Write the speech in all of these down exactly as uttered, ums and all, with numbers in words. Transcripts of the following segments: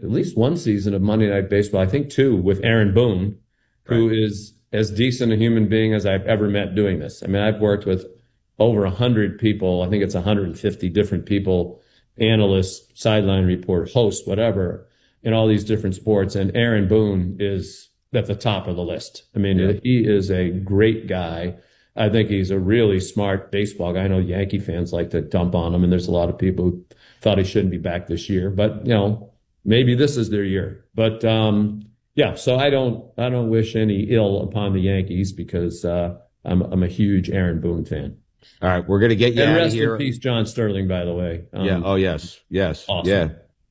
at least one season of Monday Night Baseball, I think two, with Aaron Boone, who right. is as decent a human being as I've ever met doing this. I mean, I've worked with over one hundred people. I think it's one hundred fifty different people, analysts, sideline report, hosts, whatever, in all these different sports. And Aaron Boone is at the top of the list. I mean, yeah. he is a great guy. I think he's a really smart baseball guy. I know Yankee fans like to dump on him, and there's a lot of people who thought he shouldn't be back this year. But, you know, maybe this is their year. But, um, yeah, so I don't I don't wish any ill upon the Yankees because uh, I'm, I'm a huge Aaron Boone fan. All right, we're going to get you and out of rest here. in peace, John Sterling, by the way. Um, yeah. Oh, yes. Yes. Awesome. Yeah.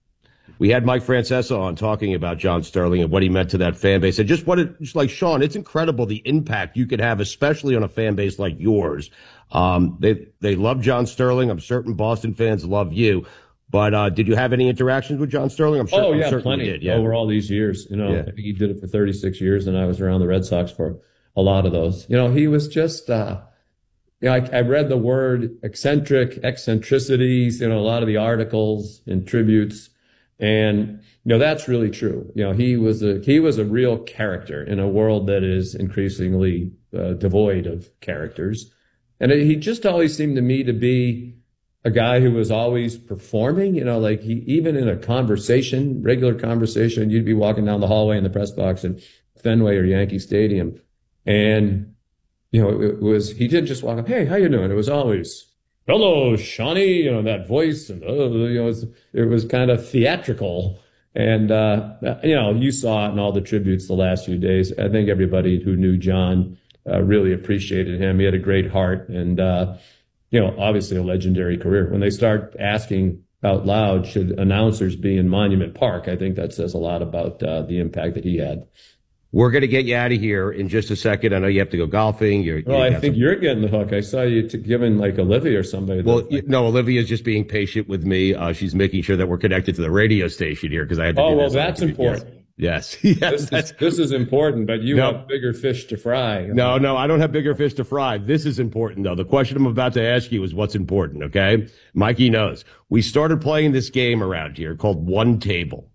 We had Mike Francesa on talking about John Sterling and what he meant to that fan base. And just what it, just like Sean, it's incredible the impact you could have, especially on a fan base like yours. Um, they, they love John Sterling. I'm certain Boston fans love you. But uh, did you have any interactions with John Sterling? I'm sure. Oh, yeah, I'm plenty. did, yeah. Over all these years. You know, Yeah. I think he did it for thirty-six years, and I was around the Red Sox for a lot of those. You know, he was just, uh, you know, I, I read the word eccentric, eccentricities, you know, a lot of the articles and tributes. And, you know, that's really true. You know, he was a, he was a real character in a world that is increasingly uh, devoid of characters. And it, he just always seemed to me to be a guy who was always performing, you know, like he, even in a conversation, regular conversation, you'd be walking down the hallway in the press box in Fenway or Yankee Stadium. And, you know, it, it was, he didn't just walk up, hey, how you doing? It was always, hello, Shawnee, you know, that voice. And, oh, you know, it was, it was kind of theatrical. And, uh, you know, you saw it in all the tributes the last few days. I think everybody who knew John uh, really appreciated him. He had a great heart. And, uh, you know, obviously a legendary career. When they start asking out loud, should announcers be in Monument Park? I think that says a lot about uh, the impact that he had. We're going to get you out of here in just a second. I know you have to go golfing. You're, well, you I think some... you're getting the hook. I saw you t- giving like Olivia or somebody. Well, that, like... no, Olivia's just being patient with me. Uh, she's making sure that we're connected to the radio station here because I had to oh, do well, this. that's important. Yes. yes. This, is, this is important, but you no. have bigger fish to fry. No, no, I don't have bigger fish to fry. This is important, though. The question I'm about to ask you is what's important, okay? Mikey knows. We started playing this game around here called One Table.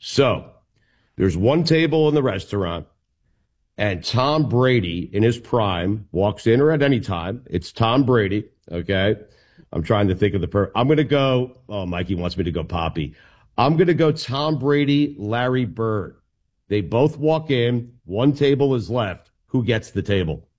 So there's one table in the restaurant, and Tom Brady in his prime walks in or at any time. It's Tom Brady, okay? I'm trying to think of the per. I'm going to go. Oh, Mikey wants me to go Poppy. I'm going to go Tom Brady, Larry Bird. They both walk in. One table is left. Who gets the table?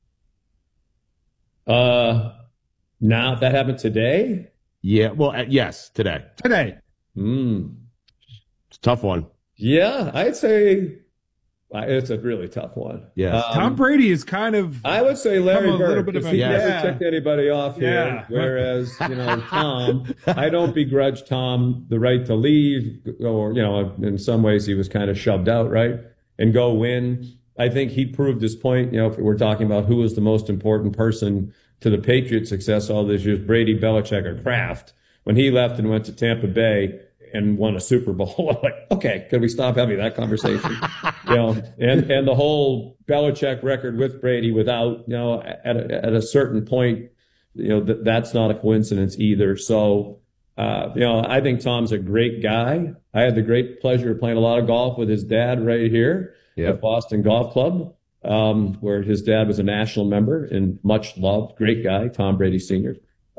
Uh, now that happened today? Yeah. Well, uh, yes, today. Today. Hmm. It's a tough one. Yeah, I'd say it's a really tough one. Yeah. Um, Tom Brady is kind of. I would say Larry Bird because he yeah. never ticked anybody off here. Yeah. Whereas, you know, Tom, I don't begrudge Tom the right to leave, or, you know, in some ways he was kind of shoved out, right? And go win. I think he proved his point. You know, if we're talking about who was the most important person to the Patriots' success all these years, Brady, Belichick, or Kraft. When he left and went to Tampa Bay and won a Super Bowl, I'm like, okay, could we stop having that conversation? you know, and, and the whole Belichick record with Brady without, you know, at a, at a certain point, you know, th- that's not a coincidence either. So, uh, you know, I think Tom's a great guy. I had the great pleasure of playing a lot of golf with his dad right here yep. at Boston Golf Club, um, where his dad was a national member and much loved, great guy, Tom Brady Senior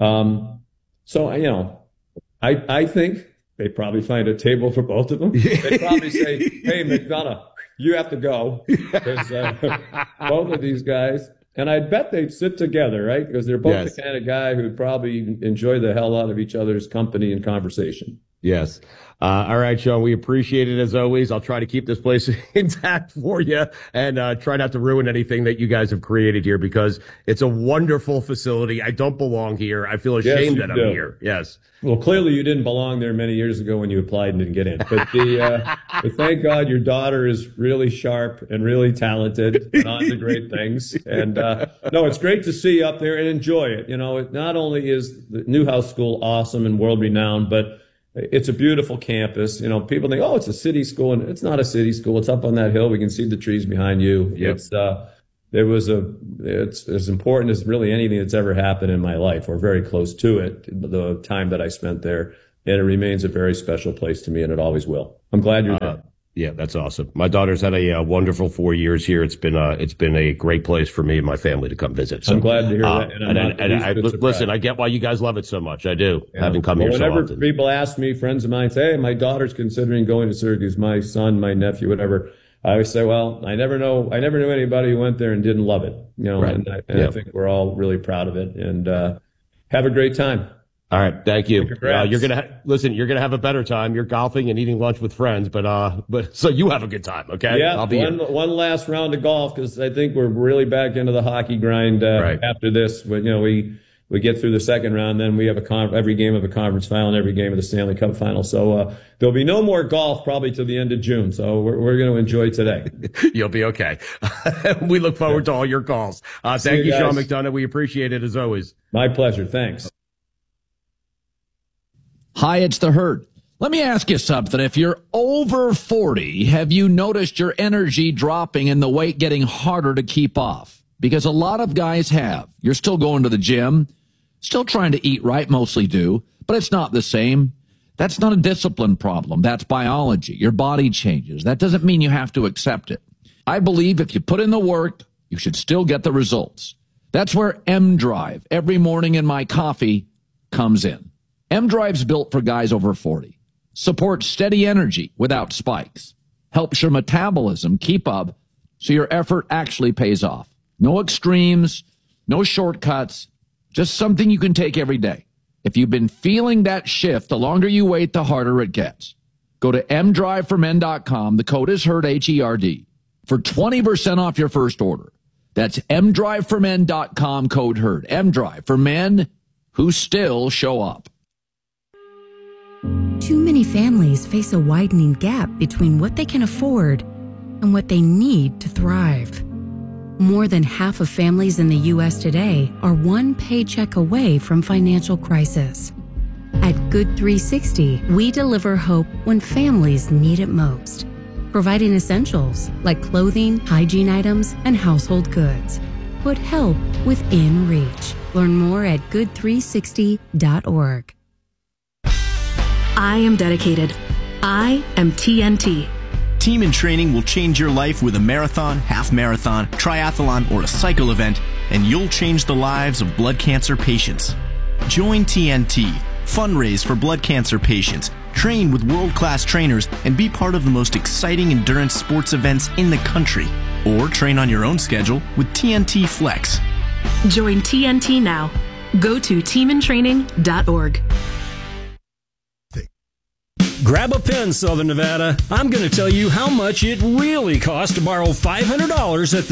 Um, so, you know, I, I think they probably find a table for both of them. They probably say, hey, McDonough, you have to go. Because uh, both of these guys, and I bet they'd sit together, right? Because they're both yes. the kind of guy who'd probably enjoy the hell out of each other's company and conversation. Yes. Uh, all right, Sean, we appreciate it as always. I'll try to keep this place intact for you and uh, try not to ruin anything that you guys have created here because it's a wonderful facility. I don't belong here. I feel ashamed yes, that do. I'm here. Yes. Well, clearly you didn't belong there many years ago when you applied and didn't get in. But, the, uh, but thank God your daughter is really sharp and really talented and on to great things. And uh, no, it's great to see you up there and enjoy it. You know, it not only is the Newhouse School awesome and world renowned, but it's a beautiful campus. You know, people think, oh, it's a city school, and it's not a city school. It's up on that hill. We can see the trees behind you. Yep. It's uh, there was a. It's as important as really anything that's ever happened in my life, or very close to it. The time that I spent there, and it remains a very special place to me, and it always will. I'm glad you're there. Uh, yeah, that's awesome. My daughter's had a uh, wonderful four years here. It's been uh, it's been a great place for me and my family to come visit. So, I'm glad to hear uh, that. And, I'm and, not and, the least and I, bit listen, surprised. I get why you guys love it so much. I do, Yeah. having come Well, here so whenever often. people ask me, friends of mine say, hey, my daughter's considering going to Syracuse, my son, my nephew, whatever, I always say, well, I never know, I never knew anybody who went there and didn't love it. You know, Right. and, I, and Yeah. I think we're all really proud of it, and uh, have a great time. All right, thank you. Congrats. Uh, you're gonna ha- listen. You're gonna have a better time. You're golfing and eating lunch with friends, but uh, but so you have a good time, okay? Yeah, I'll be one, here. one last round of golf, because I think we're really back into the hockey grind uh, Right. after this. But, you know, we we get through the second round, then we have a con- every game of the conference final and every game of the Stanley Cup final. So uh, there'll be no more golf probably till the end of June. So we're we're going to enjoy today. You'll be okay. We look forward to all your calls. Uh, See thank you you, Sean guys. McDonough. We appreciate it as always. My pleasure. Thanks. Hi, it's the Herd. Let me ask you something. If you're over forty, have you noticed your energy dropping and the weight getting harder to keep off? Because a lot of guys have. You're still going to the gym, still trying to eat right, mostly do, but it's not the same. That's not a discipline problem. That's biology. Your body changes. That doesn't mean you have to accept it. I believe if you put in the work, you should still get the results. That's where M-Drive, every morning in my coffee, comes in. M-Drive's built for guys over forty. Supports steady energy without spikes. Helps your metabolism keep up so your effort actually pays off. No extremes, no shortcuts, just something you can take every day. If you've been feeling that shift, the longer you wait, the harder it gets. Go to m drive for men dot com. The code is HERD, H E R D, for twenty percent off your first order. That's m drive for men dot com, code HERD. M-Drive for men who still show up. Too many families face a widening gap between what they can afford and what they need to thrive. More than half of families in the U S today are one paycheck away from financial crisis. At Good three sixty, we deliver hope when families need it most, providing essentials like clothing, hygiene items, and household goods. Put help within reach. Learn more at good three sixty dot org. I am dedicated. I am T N T. Team in Training will change your life with a marathon, half marathon, triathlon, or a cycle event, and you'll change the lives of blood cancer patients. Join T N T, fundraise for blood cancer patients, train with world-class trainers, and be part of the most exciting endurance sports events in the country. Or train on your own schedule with T N T Flex. Join T N T now. Go to team in training dot org. Grab a pen, Southern Nevada. I'm going to tell you how much it really costs to borrow five hundred dollars at the